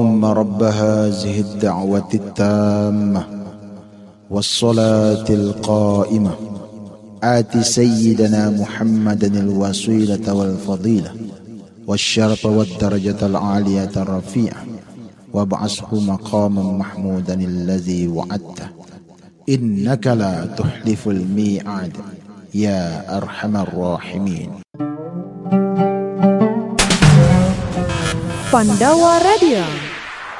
اللهم رب هذه الدعوة التامة والصلاة القائمة آت سيدنا محمدا الوسيلة والفضيلة والشرف والدرجة العالية الرفيعة وابعثه مقاما محمودا الذي وعدته إنك لا تخلف الميعاد يا أرحم الراحمين. Pandawa Radio